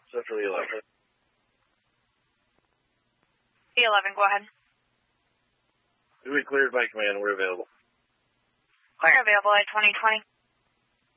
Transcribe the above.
Central E11. E11, go ahead. We cleared by command. We're available. Clear available at 2020.